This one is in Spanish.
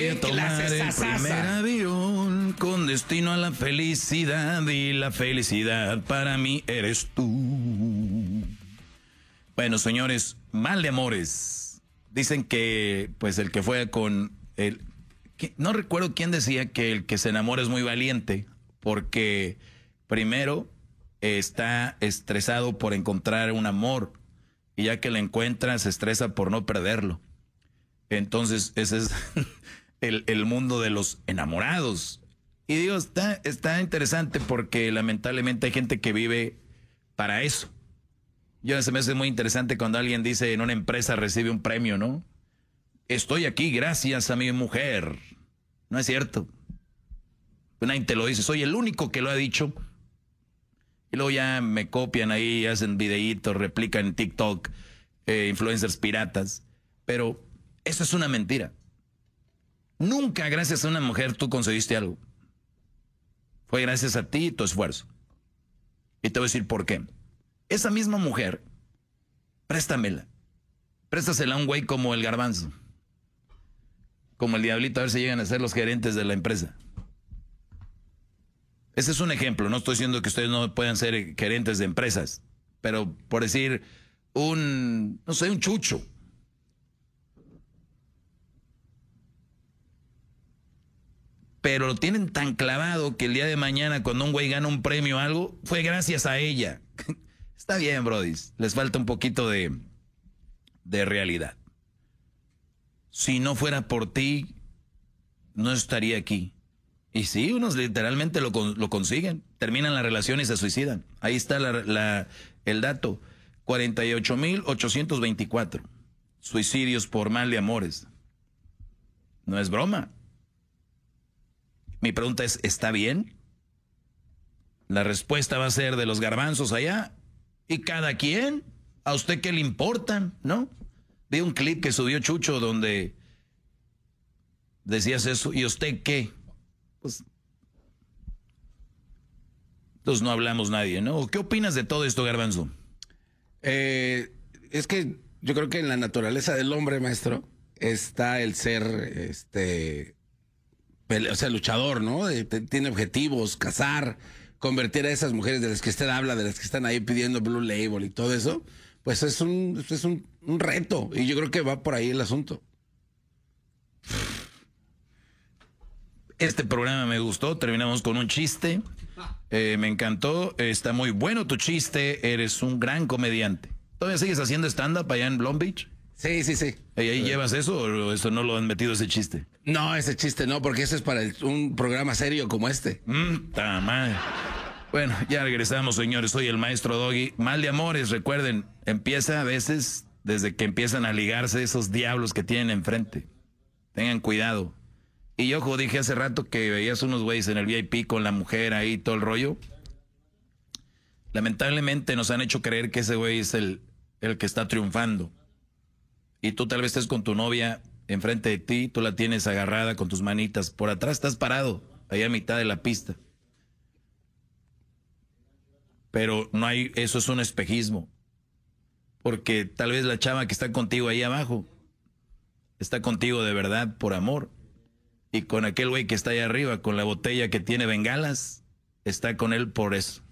Voy a tomar el primer avión con destino a la felicidad y la felicidad para mí eres tú. Bueno, señores, mal de amores. Dicen que, pues, el que fue con el... No recuerdo quién decía que el que se enamora es muy valiente porque primero está estresado por encontrar un amor y ya que lo encuentra se estresa por no perderlo. Entonces ese es el mundo de los enamorados. Y digo, está interesante porque lamentablemente hay gente que vive para eso. Yo se me hace muy interesante cuando alguien dice en una empresa recibe un premio, ¿no? Estoy aquí gracias a mi mujer. No es cierto. Nadie te lo dice. Soy el único que lo ha dicho. Y luego ya me copian ahí, hacen videitos, replican en TikTok, influencers piratas. Pero eso es una mentira. Nunca gracias a una mujer tú conseguiste algo. Fue gracias a ti y tu esfuerzo. Y te voy a decir por qué. Esa misma mujer, préstamela. Préstasela a un güey como el Garbanzo. Como el Diablito, a ver si llegan a ser los gerentes de la empresa. Ese es un ejemplo. No estoy diciendo que ustedes no puedan ser gerentes de empresas. Pero por decir, un chucho. Pero lo tienen tan clavado que el día de mañana cuando un güey gana un premio o algo, fue gracias a ella. Está bien, brodis. Les falta un poquito de realidad. Si no fuera por ti, no estaría aquí. Y sí, unos literalmente lo consiguen. Terminan la relación y se suicidan. Ahí está el dato. 48,824 suicidios por mal de amores. No es broma. Mi pregunta es, ¿está bien? La respuesta va a ser de los garbanzos allá. Y cada quien, ¿a usted qué le importan? ¿No? Vi un clip que subió Chucho donde decías eso. ¿Y usted qué? Pues entonces no hablamos nadie, ¿no? ¿Qué opinas de todo esto, Garbanzo? Es que yo creo que en la naturaleza del hombre, maestro, está el ser, o sea, luchador, ¿no? Tiene objetivos, cazar, convertir a esas mujeres de las que usted habla, de las que están ahí pidiendo Blue Label y todo eso, pues es un reto. Y yo creo que va por ahí el asunto. Este programa me gustó, terminamos con un chiste, me encantó, está muy bueno tu chiste, eres un gran comediante. ¿Todavía sigues haciendo stand-up allá en Long Beach? Sí, sí, sí. ¿Y ahí llevas eso o eso no lo han metido ese chiste? No, ese chiste no, porque ese es para un programa serio como este. Ta madre. Bueno, ya regresamos, señores, soy el maestro Doggy. Mal de amores, recuerden, empieza a veces desde que empiezan a ligarse esos diablos que tienen enfrente. Tengan cuidado. Y yo dije hace rato que veías unos güeyes en el VIP con la mujer ahí, todo el rollo. Lamentablemente nos han hecho creer que ese güey es el que está triunfando. Y tú tal vez estés con tu novia enfrente de ti, tú la tienes agarrada con tus manitas. Por atrás estás parado, ahí a mitad de la pista. Pero no hay, eso es un espejismo. Porque tal vez la chava que está contigo ahí abajo está contigo de verdad por amor. Y con aquel güey que está ahí arriba, con la botella que tiene bengalas, está con él por eso.